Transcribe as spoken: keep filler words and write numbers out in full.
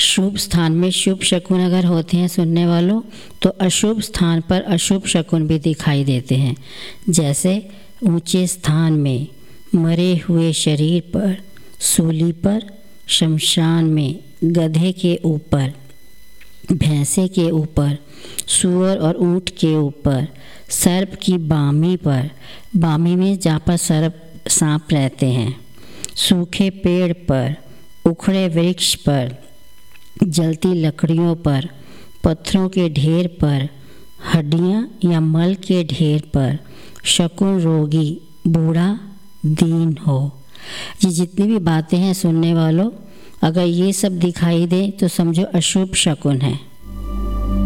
शुभ स्थान में शुभ शकुन अगर होते हैं सुनने वालों, तो अशुभ स्थान पर अशुभ शकुन भी दिखाई देते हैं। जैसे ऊंचे स्थान में, मरे हुए शरीर पर, सूली पर, शमशान में, गधे के ऊपर, भैंसे के ऊपर, सूअर और ऊँट के ऊपर, सर्प की बामी पर, बामी में जहाँ पर सर्प सांप रहते हैं, सूखे पेड़ पर, उखड़े वृक्ष पर, जलती लकड़ियों पर, पत्थरों के ढेर पर, हड्डियाँ या मल के ढेर पर, शकुन रोगी, बूढ़ा, दीन हो। ये जितनी भी बातें हैं सुनने वालों, अगर ये सब दिखाई दे तो समझो अशुभ शकुन है।